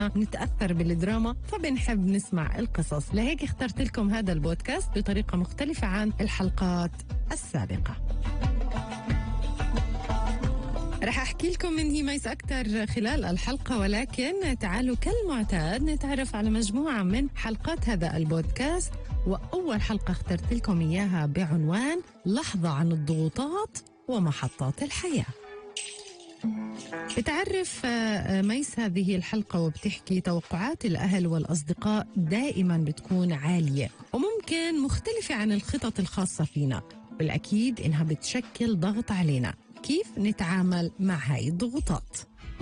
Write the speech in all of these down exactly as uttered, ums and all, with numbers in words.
نتأثر بالدراما فبنحب نسمع القصص. لهيك اخترت لكم هذا البودكاست بطريقة مختلفة عن الحلقات السابقة. رح أحكي لكم من هي ميس أكتر خلال الحلقة، ولكن تعالوا كالمعتاد نتعرف على مجموعة من حلقات هذا البودكاست. وأول حلقة اخترت لكم إياها بعنوان لحظة عن الضغوطات ومحطات الحياة. بتعرف ميس هذه الحلقة وبتحكي توقعات الأهل والأصدقاء دائما بتكون عالية وممكن مختلفة عن الخطط الخاصة فينا، بالأكيد إنها بتشكل ضغط علينا. كيف نتعامل مع هاي الضغوطات؟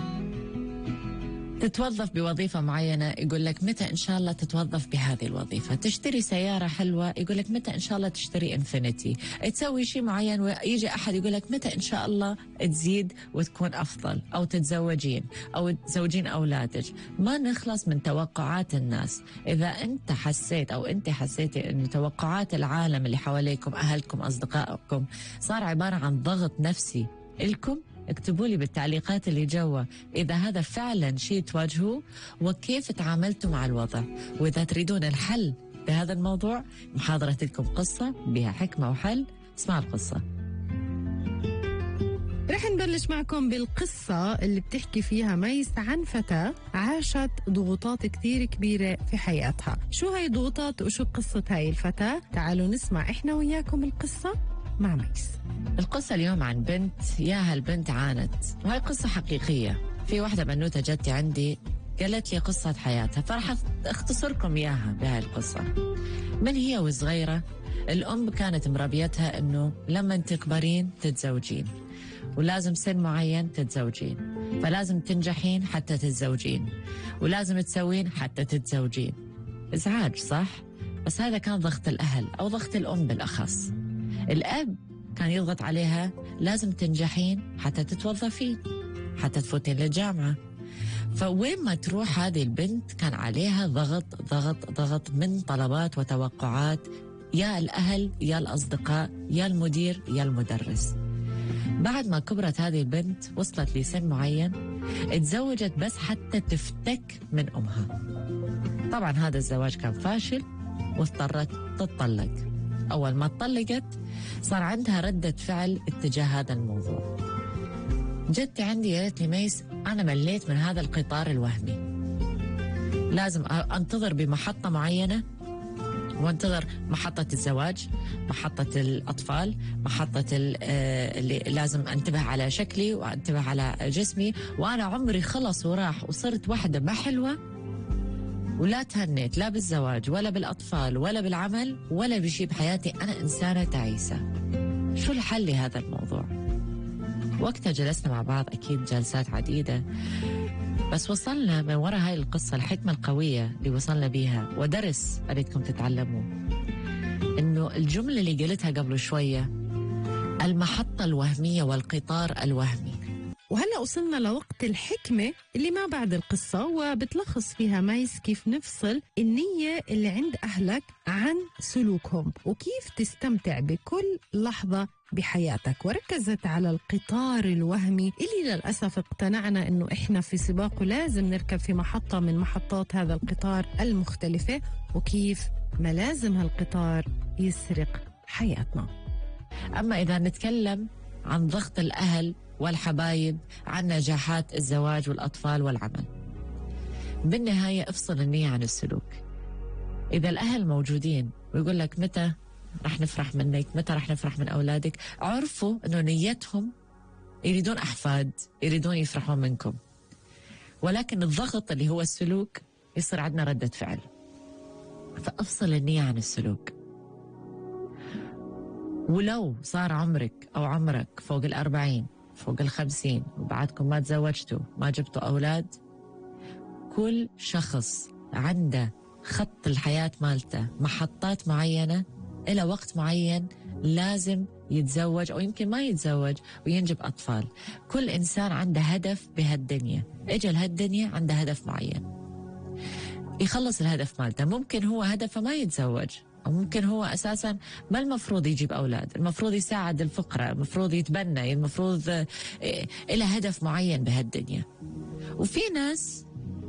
تتوظف بوظيفة معينة يقول لك متى إن شاء الله تتوظف بهذه الوظيفة، تشتري سيارة حلوة يقول لك متى إن شاء الله تشتري إنفينيتي، تسوي شيء معين ويجي أحد يقول لك متى إن شاء الله تزيد وتكون أفضل، أو تتزوجين أو تزوجين أولادك. ما نخلص من توقعات الناس. إذا أنت حسيت أو أنت حسيتي أن توقعات العالم اللي حواليكم، أهلكم، أصدقائكم، صار عبارة عن ضغط نفسي لكم، اكتبوا لي بالتعليقات اللي جوا إذا هذا فعلا شيء تواجهوه وكيف تعاملتوا مع الوضع. وإذا تريدون الحل بهذا الموضوع، محاضرة لكم قصة بها حكمة وحل. اسمعوا القصة. رح نبلش معكم بالقصة اللي بتحكي فيها ميس عن فتاة عاشت ضغوطات كثير كبيرة في حياتها. شو هاي ضغوطات وشو قصة هاي الفتاة؟ تعالوا نسمع إحنا وياكم القصة مع ميس. القصة اليوم عن بنت، يا هالبنت عانت، وهي قصة حقيقية. في واحدة بنوتة جتي عندي قالت لي قصة حياتها، فرح اختصركم إياها بهاي القصة. من هي وصغيرة الأم كانت مربيتها إنه لما تكبرين تتزوجين، ولازم سن معين تتزوجين، فلازم تنجحين حتى تتزوجين، ولازم تسوين حتى تتزوجين. إزعاج صح؟ بس هذا كان ضغط الأهل أو ضغط الأم بالأخص. الأب كان يضغط عليها لازم تنجحين حتى تتوظفين، حتى تفوتين للجامعة. فوين ما تروح هذه البنت كان عليها ضغط ضغط ضغط من طلبات وتوقعات، يا الأهل يا الأصدقاء يا المدير يا المدرس. بعد ما كبرت هذه البنت وصلت لسن معين، اتزوجت بس حتى تفتك من أمها. طبعا هذا الزواج كان فاشل واضطرت تتطلق. أول ما اتطلقت صار عندها ردة فعل اتجاه هذا الموضوع. جت عندي قالت لي ميس أنا مليت من هذا القطار الوهمي، لازم أنتظر بمحطة معينة، وانتظر محطة الزواج، محطة الأطفال، محطة اللي لازم أنتبه على شكلي وأنتبه على جسمي، وأنا عمري خلص وراح وصرت واحدة ما حلوة ولا تهنيت لا بالزواج ولا بالأطفال ولا بالعمل ولا بشي بحياتي، أنا إنسانة تعيسة. شو الحل لهذا الموضوع؟ وقتها جلسنا مع بعض أكيد جلسات عديدة، بس وصلنا من وراء هاي القصة الحكمة القوية اللي وصلنا بيها، ودرس أريدكم تتعلموا إنه الجملة اللي قلتها قبل شوية، المحطة الوهمية والقطار الوهمي. وهلأ وصلنا لوقت الحكمة اللي ما بعد القصة، وبتلخص فيها ميس كيف نفصل النية اللي عند أهلك عن سلوكهم، وكيف تستمتع بكل لحظة بحياتك. وركزت على القطار الوهمي اللي للأسف اقتنعنا أنه إحنا في سباق ولازم نركب في محطة من محطات هذا القطار المختلفة، وكيف ما لازم هالقطار يسرق حياتنا. أما إذا نتكلم عن ضغط الأهل والحبايب عن نجاحات الزواج والأطفال والعمل، بالنهاية افصل النية عن السلوك. إذا الأهل موجودين ويقول لك متى رح نفرح منك، متى رح نفرح من أولادك، عرفوا أنه نيتهم يريدون أحفاد، يريدون يفرحون منكم، ولكن الضغط اللي هو السلوك يصير عندنا ردة فعل. فافصل النية عن السلوك. ولو صار عمرك أو عمرك فوق الأربعين، فوق الخمسين، وبعدكم ما تزوجتوا ما جبتوا أولاد، كل شخص عنده خط الحياة مالته محطات معينة إلى وقت معين لازم يتزوج أو يمكن ما يتزوج وينجب أطفال. كل إنسان عنده هدف بهالدنيا، إجا لهالدنيا عنده هدف معين يخلص الهدف مالته. ممكن هو هدفه ما يتزوج، أو ممكن هو أساسا ما المفروض يجيب أولاد، المفروض يساعد الفقراء، المفروض يتبنى، المفروض إلى هدف معين بهالدنيا. وفي ناس لا،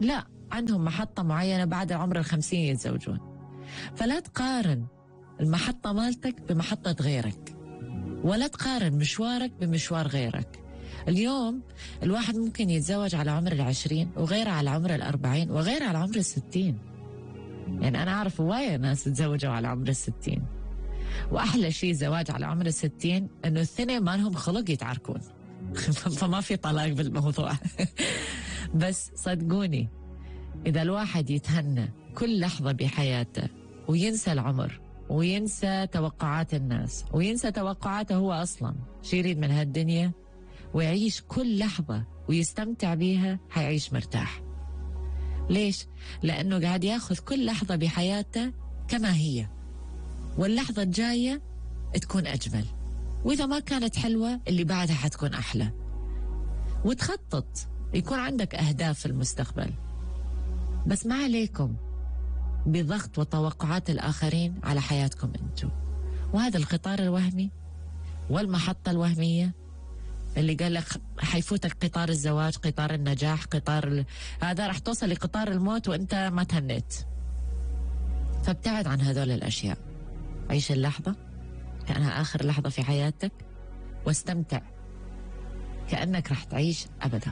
عندهم محطة معينة بعد العمر الخمسين يتزوجون. فلا تقارن المحطة مالتك بمحطة غيرك، ولا تقارن مشوارك بمشوار غيرك. اليوم الواحد ممكن يتزوج على عمر العشرين، وغيره على عمر الأربعين، وغيره على عمر الستين. يعني أنا أعرف هواية ناس تزوجوا على عمر الستين، وأحلى شيء زواج على عمر الستين إنه الثنين ما لهم خلق يتعاركون فما في طلاق بالموضوع. بس صدقوني إذا الواحد يتهنى كل لحظة بحياته وينسى العمر وينسى توقعات الناس وينسى توقعاته هو أصلا شو يريد من هالدنيا، ويعيش كل لحظة ويستمتع بيها، حيعيش مرتاح. ليش؟ لأنه قاعد ياخذ كل لحظة بحياته كما هي، واللحظة الجاية تكون أجمل، وإذا ما كانت حلوة اللي بعدها حتكون أحلى. وتخطط، يكون عندك أهداف في المستقبل، بس ما عليكم بضغط وتوقعات الآخرين على حياتكم أنتم. وهذا القطار الوهمي والمحطة الوهمية اللي قال لك حيفوتك قطار الزواج، قطار النجاح، قطار ال... هذا راح توصل لقطار الموت وانت ما تهنيت. فابتعد عن هذول الأشياء، عيش اللحظة كأنها آخر لحظة في حياتك، واستمتع كأنك راح تعيش أبدا.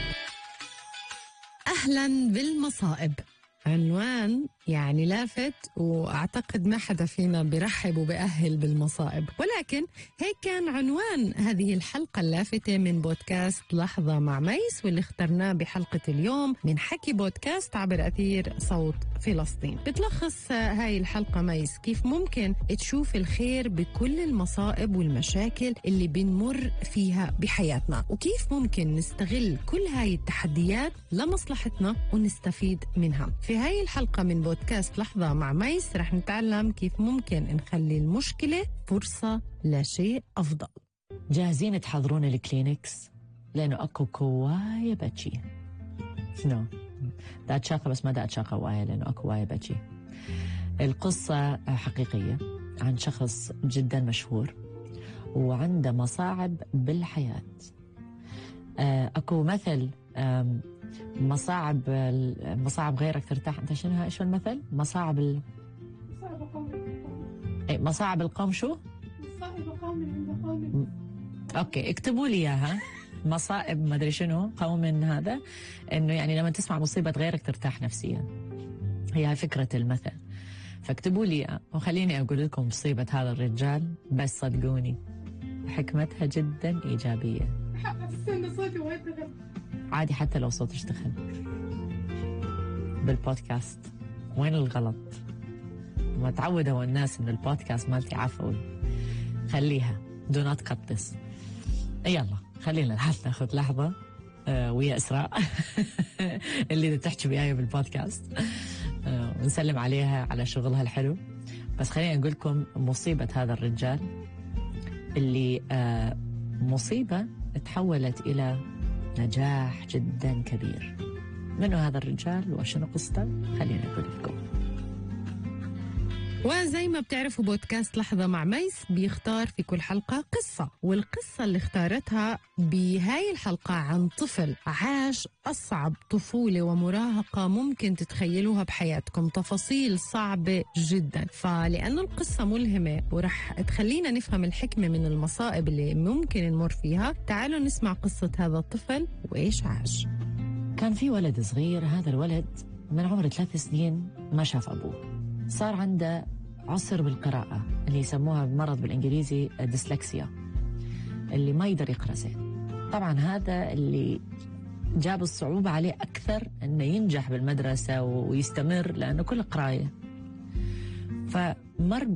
أهلا بالمصائب، عنوان يعني لافت، وأعتقد ما حدا فينا برحب وبأهل بالمصائب، ولكن هيك كان عنوان هذه الحلقة اللافتة من بودكاست لحظة مع ميس، واللي اخترناه بحلقة اليوم من حكي بودكاست عبر أثير صوت فلسطين. بتلخص هاي الحلقة ميس كيف ممكن تشوف الخير بكل المصائب والمشاكل اللي بنمر فيها بحياتنا، وكيف ممكن نستغل كل هاي التحديات لمصلحتنا ونستفيد منها. في هاي الحلقة من بودكاست لحظة مع ميس رح نتعلم كيف ممكن نخلي المشكلة فرصة لشيء أفضل. جاهزين تحضرون الكلينكس؟ لأنه أكو كواية بتشي. نو دا تشاقة، بس ما دا تشاقة واية، لأنه أكو واية بتشي. القصة حقيقية عن شخص جدا مشهور وعنده مصاعب بالحياة. أكو مثل مصاعب مصاعب غيرك ترتاح. انت شنو ايش المثل؟ مصاعب ال... مصاعب القوم شو؟ مصاعب قوم عند قوم. اوكي اكتبوا لي اياها. مصائب ما ادري شنو قوم من هذا، انه يعني لما تسمع مصيبة غيرك ترتاح نفسيا. هي هاي فكرة المثل، فاكتبوا لي وخليني اقول لكم مصيبة هذا الرجال، بس صدقوني حكمتها جدا ايجابية. صوتي وايد عادي حتى لو صوتش دخل بالبودكاست. وين الغلط؟ ما تعودوا الناس ان البودكاست مالتي عفوي. خليها دو نوت كت. يلا خلينا لحظة ناخذ لحظة آه ويا إسراء اللي تحكي وياي بالبودكاست آه ونسلم عليها على شغلها الحلو. بس خليني أقول لكم مصيبة هذا الرجال اللي آه مصيبة تحولت إلى نجاح جدا كبير. منو هذا الرجال وشنو قصته؟ خلينا أقول لكم. وزي ما بتعرفوا بودكاست لحظة مع ميس بيختار في كل حلقة قصة، والقصة اللي اختارتها بهاي الحلقة عن طفل عاش أصعب طفولة ومراهقة ممكن تتخيلوها بحياتكم، تفاصيل صعبة جدا. فلأنه القصة ملهمة ورح تخلينا نفهم الحكمة من المصائب اللي ممكن نمر فيها، تعالوا نسمع قصة هذا الطفل وإيش عاش. كان في ولد صغير، هذا الولد من عمر ثلاث سنين ما شاف أبوه، صار عنده عسر بالقراءة اللي يسموها بمرض بالإنجليزي ديسلكسيا، اللي ما يقدر يقرأ زين. طبعا هذا اللي جاب الصعوبة عليه أكثر أنه ينجح بالمدرسة ويستمر، لأنه كل قراية. فمر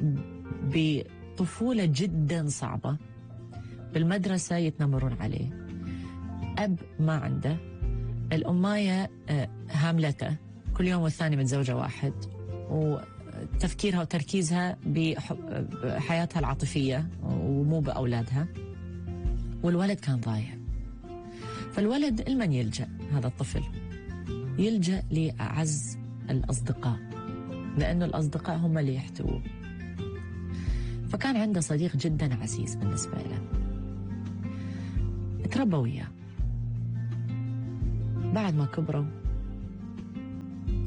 بطفولة جدا صعبة، بالمدرسة يتنمرون عليه، أب ما عنده، الأماية هاملته كل يوم والثاني متزوجة واحد، وتفكيرها وتركيزها بحياتها العاطفية ومو بأولادها، والولد كان ضايع. فالولد لمن يلجأ هذا الطفل؟ يلجأ لأعز الأصدقاء، لأنه الأصدقاء هم اللي يحتووه. فكان عنده صديق جدا عزيز بالنسبة له، تربى وياه. بعد ما كبروا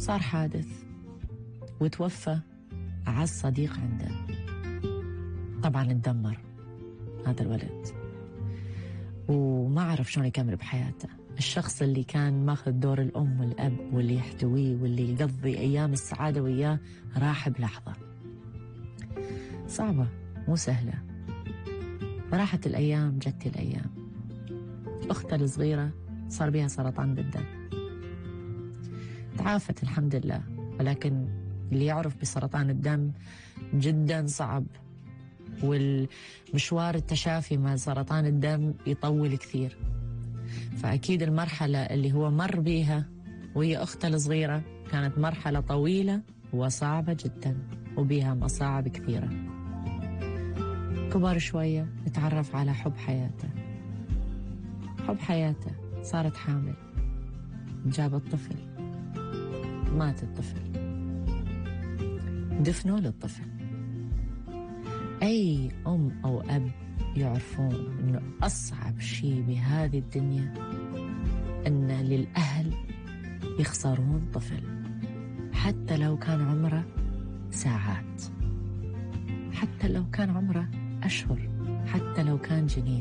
صار حادث وتوفى أعز صديق عنده. طبعا اتدمر هذا الولد وما عرف شلون يكمل بحياته. الشخص اللي كان ماخذ دور الأم والأب واللي يحتويه واللي يقضي أيام السعادة وياه راح بلحظة. صعبة مو سهلة. راحت الأيام جت الأيام. أختها الصغيرة صار بها سرطان بالدم، تعافت الحمد لله، ولكن اللي يعرف بسرطان الدم جدا صعب، والمشوار التشافي مع سرطان الدم يطول كثير. فأكيد المرحلة اللي هو مر بيها وهي أخته الصغيرة كانت مرحلة طويلة وصعبة جدا وبيها مصاعب كثيرة. كبر شوية اتعرف على حب حياته، حب حياته صارت حامل، جابت طفل، مات الطفل، دفنوا للطفل. أي أم أو أب يعرفون أنه أصعب شيء بهذه الدنيا أن للأهل يخسرون طفل، حتى لو كان عمره ساعات، حتى لو كان عمره أشهر، حتى لو كان جنين.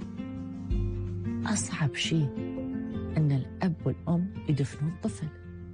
أصعب شيء أن الأب والأم يدفنون طفل.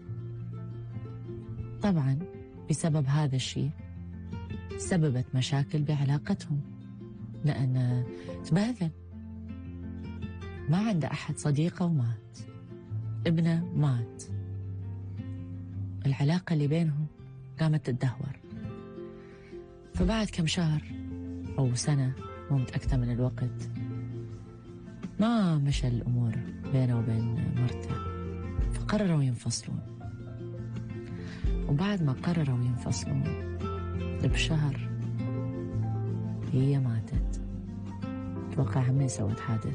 طبعا بسبب هذا الشيء سببت مشاكل بعلاقتهم، لأن تبهذل، ما عنده أحد صديقه ومات، ابنه مات، العلاقة اللي بينهم قامت تتدهور. فبعد كم شهر أو سنة مو متأكدة من الوقت ما مشى الأمور بينه وبين مرته، فقرروا ينفصلون. وبعد ما قرروا ينفصلون بشهر هي ماتت. توقع همين سوت حادث.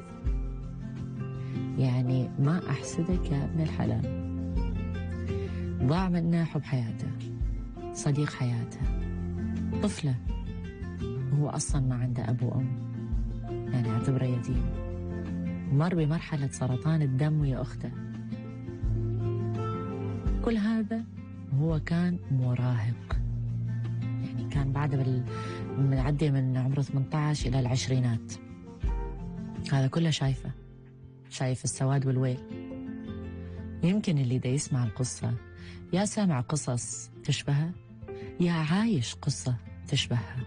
يعني ما أحسدك يا ابن الحلال. ضاع منه حب حياته، صديق حياته، طفلة، وهو أصلا ما عنده أب وأم، يعني اعتبره يتيم. مر بمرحلة سرطان الدم ويا أخته. كل هذا وهو كان مراهق، يعني كان بعد بال... معدي من عمره ثمانية عشر إلى العشرينات. هذا كله شايفه، شايف السواد والويل. يمكن اللي دا يسمع القصة يا سامع قصص تشبهها يا عايش قصة تشبهها.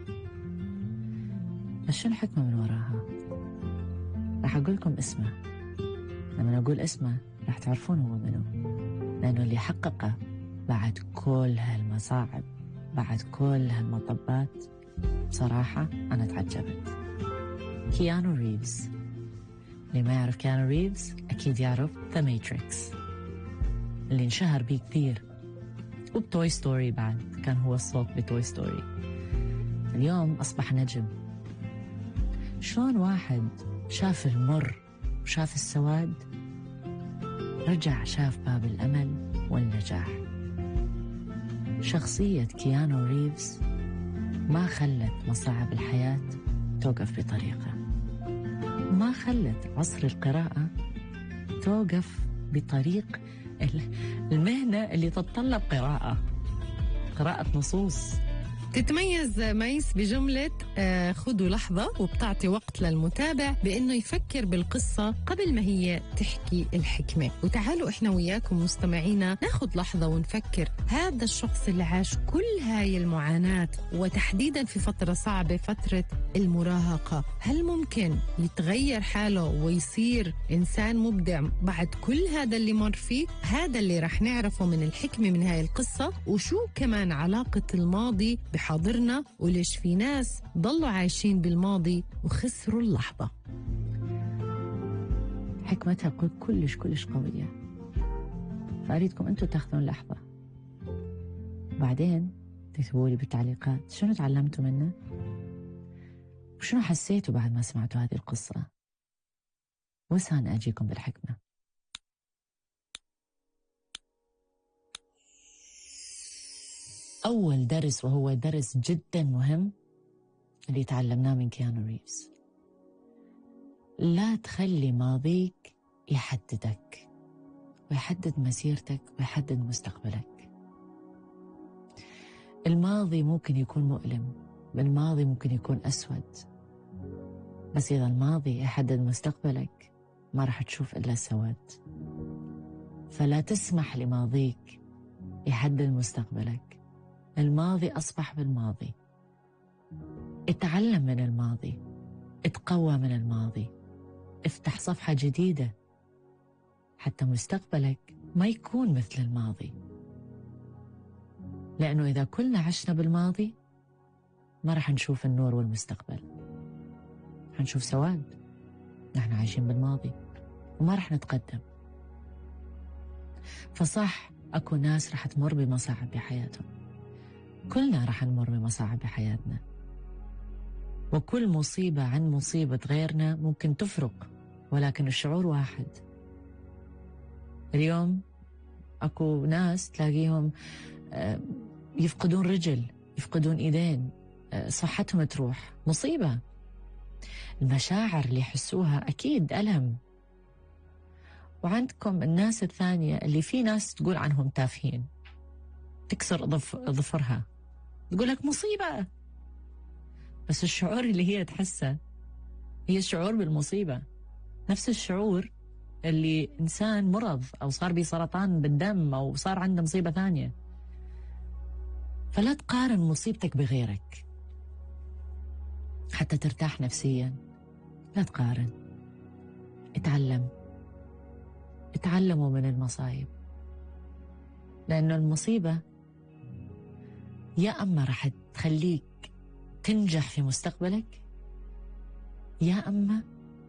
بس شو الحكمة من وراها؟ راح أقول لكم اسمه. لما أقول اسمه راح تعرفون هو منو، لأنه اللي حققه بعد كل هالمصاعب، بعد كل هالمطبات، بصراحة أنا تعجبت. كيانو ريفز. اللي ما يعرف كيانو ريفز أكيد يعرف ذا ماتريكس اللي انشهر بيه كثير، وبتوي ستوري بعد كان هو الصوت بتوي ستوري. اليوم أصبح نجم. شلون واحد شاف المر وشاف السواد رجع شاف باب الأمل والنجاح. شخصية كيانو ريفز ما خلت مصاعب الحياة توقف بطريقة، ما خلت عصر القراءة توقف بطريق المهنة اللي تتطلب قراءة، قراءة نصوص. تتميز ميس بجملة آه خذوا لحظة، وبتعطي وقت للمتابع بأنه يفكر بالقصة قبل ما هي تحكي الحكمة. وتعالوا إحنا وياكم مستمعينا ناخذ لحظة ونفكر، هذا الشخص اللي عاش كل هاي المعاناة وتحديدا في فترة صعبة، فترة المراهقة، هل ممكن يتغير حاله ويصير إنسان مبدع بعد كل هذا اللي مر فيه؟ هذا اللي رح نعرفه من الحكمة من هاي القصة. وشو كمان علاقة الماضي بحاضرنا، وليش في ناس ضلوا عايشين بالماضي وخسروا اللحظة. حكمتها كلش كلش قوية، فأريدكم أنتوا تاخذون لحظة بعدين تكتبوا لي بالتعليقات شنو تعلمتوا منه وشنو حسيتوا بعد ما سمعتوا هذه القصة، وسهل أجيكم بالحكمة. أول درس، وهو درس جدا مهم اللي تعلمناه من كيانو ريفز، لا تخلي ماضيك يحددك ويحدد مسيرتك ويحدد مستقبلك. الماضي ممكن يكون مؤلم، الماضي ممكن يكون أسود، بس إذا الماضي يحدد مستقبلك ما راح تشوف إلا السواد. فلا تسمح لماضيك يحدد مستقبلك. الماضي أصبح بالماضي. اتعلم من الماضي، اتقوى من الماضي، افتح صفحة جديدة حتى مستقبلك ما يكون مثل الماضي. لأنه إذا كلنا عشنا بالماضي ما راح نشوف النور والمستقبل، حنشوف سواد. نحن عايشين بالماضي وما راح نتقدم. فصح أكو ناس راح تمر بمصاعب بحياتهم، كلنا راح نمر بمصاعب بحياتنا، وكل مصيبة عن مصيبة غيرنا ممكن تفرق، ولكن الشعور واحد. اليوم أكو ناس تلاقيهم يفقدون رجل، يفقدون إيدين، صحتهم تروح، مصيبة. المشاعر اللي يحسوها أكيد ألم. وعندكم الناس الثانية اللي في ناس تقول عنهم تافهين، تكسر ظفرها، تقول لك مصيبة، بس الشعور اللي هي تحسه هي الشعور بالمصيبة، نفس الشعور اللي إنسان مرض أو صار بيه سرطان بالدم أو صار عنده مصيبة ثانية. فلا تقارن مصيبتك بغيرك حتى ترتاح نفسيا. لا تقارن، اتعلم، اتعلموا من المصايب، لأنه المصيبة يا أما راح تخليك تنجح في مستقبلك، يا أما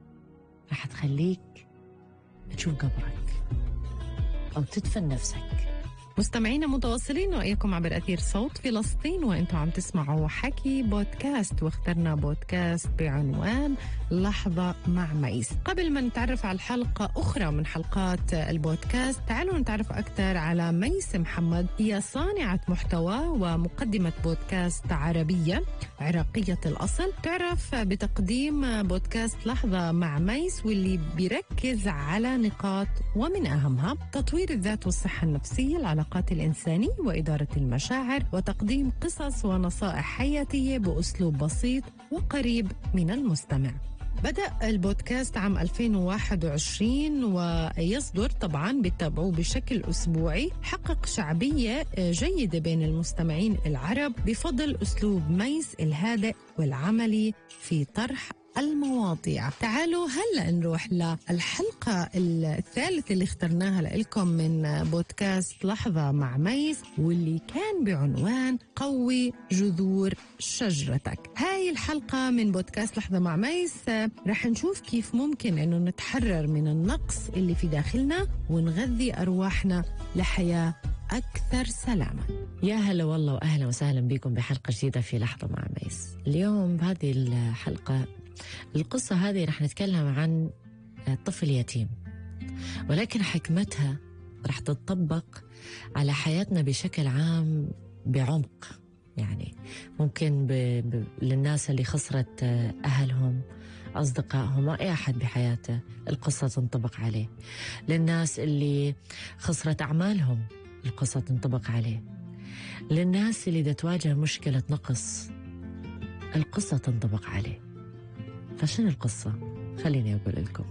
راح تخليك تشوف قبرك أو تدفن نفسك. مستمعينا متواصلين وإياكم عبر أثير صوت فلسطين، وإنتم عم تسمعوا حكي بودكاست، واخترنا بودكاست بعنوان لحظة مع ميس. قبل ما نتعرف على الحلقة أخرى من حلقات البودكاست، تعالوا نتعرف أكثر على ميس محمد. هي صانعة محتوى ومقدمة بودكاست عربية عراقية الأصل، تعرف بتقديم بودكاست لحظة مع ميس، واللي بيركز على نقاط ومن أهمها تطوير الذات والصحة النفسية، العلاقات الإنسانية وإدارة المشاعر، وتقديم قصص ونصائح حياتية بأسلوب بسيط وقريب من المستمع. بدأ البودكاست عام ألفين وواحد وعشرين ويصدر طبعا بتابعوه بشكل أسبوعي. حقق شعبية جيدة بين المستمعين العرب بفضل أسلوب ميس الهادئ والعملي في طرح المواضيع. تعالوا هلأ نروح للحلقة الثالثة اللي اخترناها لكم من بودكاست لحظة مع ميس، واللي كان بعنوان قوي جذور شجرتك. هاي الحلقة من بودكاست لحظة مع ميس رح نشوف كيف ممكن أنه نتحرر من النقص اللي في داخلنا ونغذي أرواحنا لحياة أكثر سلامة. يا هلا والله وأهلا وسهلا بكم بحلقة جديدة في لحظة مع ميس. اليوم بهذه الحلقة القصة هذه رح نتكلم عن طفل يتيم، ولكن حكمتها رح تطبق على حياتنا بشكل عام بعمق. يعني ممكن ب... ب... للناس اللي خسرت أهلهم، أصدقائهم، أي أحد بحياته القصة تنطبق عليه. للناس اللي خسرت أعمالهم القصة تنطبق عليه. للناس اللي دا تواجه مشكلة نقص القصة تنطبق عليه. فشنو القصة؟ خليني أقول لكم.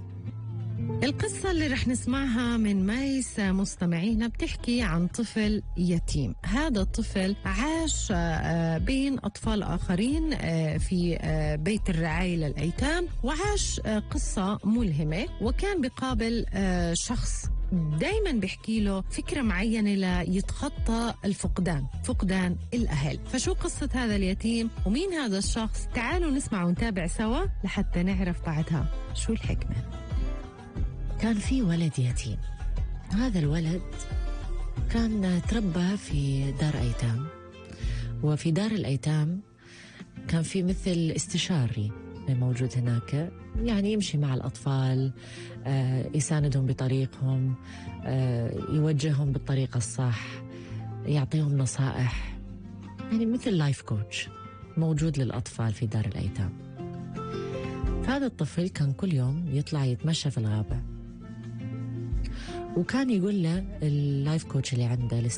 القصة اللي رح نسمعها من ميس مستمعينا بتحكي عن طفل يتيم. هذا الطفل عاش بين أطفال آخرين في بيت الرعاية للأيتام، وعاش قصة ملهمة، وكان بقابل شخص دايما بيحكي له فكرة معينة ليتخطى الفقدان، فقدان الأهل. فشو قصة هذا اليتيم ومين هذا الشخص؟ تعالوا نسمع ونتابع سوا لحتى نعرف بعدها شو الحكمة. كان في ولد يتيم. هذا الولد كان تربى في دار أيتام، وفي دار الأيتام كان في مثل استشاري موجود هناك، يعني يمشي مع الأطفال، آه، يساندهم بطريقهم، آه، يوجههم بالطريقة الصح، يعطيهم نصائح، يعني مثل لايف كوتش موجود للأطفال في دار الأيتام. فهذا الطفل كان كل يوم يطلع يتمشى في الغابة، وكان يقول له اللايف كوتش اللي عنده